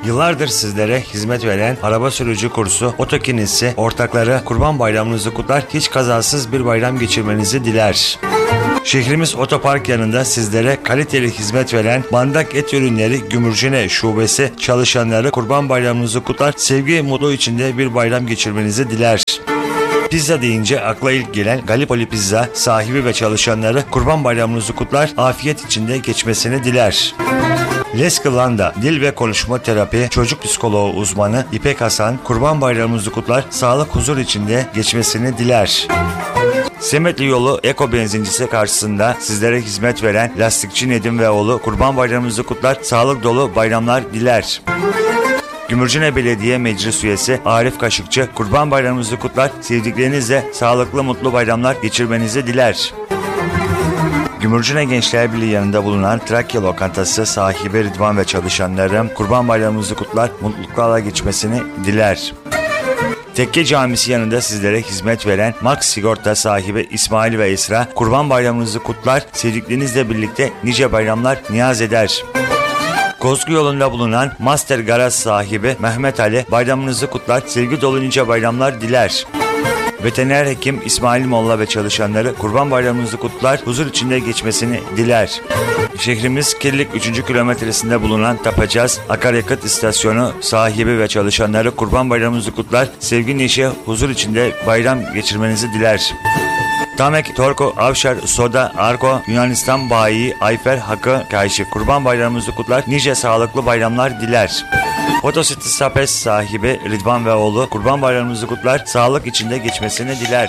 Yıllardır sizlere hizmet veren araba sürücü kursu Otokinesi ortakları Kurban Bayramınızı kutlar, hiç kazasız bir bayram geçirmenizi diler. Şehrimiz otopark yanında sizlere kaliteli hizmet veren Bandak Et Ürünleri Gümürcine Şubesi çalışanları Kurban Bayramınızı kutlar, sevgi mutlu içinde bir bayram geçirmenizi diler. Pizza deyince akla ilk gelen Gallipoli Pizza sahibi ve çalışanları Kurban Bayramınızı kutlar, afiyet içinde geçmesini diler. Leskılanda Dil ve Konuşma Terapi Çocuk Psikoloğu uzmanı İpek Hasan Kurban Bayramınızı kutlar, sağlık huzur içinde geçmesini diler. Semetli Yolu Eko Benzincisi karşısında sizlere hizmet veren Lastikçi Nedim ve oğlu Kurban Bayramınızı kutlar, sağlık dolu bayramlar diler. Gümürcine Belediye Meclis Üyesi Arif Kaşıkçı Kurban Bayramınızı kutlar, sevdiklerinizle sağlıklı mutlu bayramlar geçirmenizi diler. Gümürcine Gençler Birliği yanında bulunan Trakya Lokantası sahibi Rıdvan ve çalışanları Kurban Bayramınızı kutlar, mutluluklarla geçmesini diler. Tekke Camisi yanında sizlere hizmet veren Max Sigorta sahibi İsmail ve Esra Kurban Bayramınızı kutlar, sevdiklerinizle birlikte nice bayramlar niyaz eder. Kozgu yolunda bulunan Master Garaj sahibi Mehmet Ali bayramınızı kutlar, sevgi dolu nice bayramlar diler. Veteriner hekim İsmail Molla ve çalışanları Kurban Bayramınızı kutlar, huzur içinde geçmesini diler. Şehrimiz Kirlik 3. kilometresinde bulunan Tapacaz Akaryakıt İstasyonu sahibi ve çalışanları Kurban Bayramınızı kutlar, sevgi neşe huzur içinde bayram geçirmenizi diler. Tamek, Torku, Avşar, Soda, Arko, Yunanistan Bayi, Ayfer, Hakkı, Kaşif Kurban Bayramınızı kutlar, nice sağlıklı bayramlar diler. Fotositesapes sahibi Rıdvan ve oğlu Kurban Bayramınızı kutlar, sağlık içinde geçmesini diler.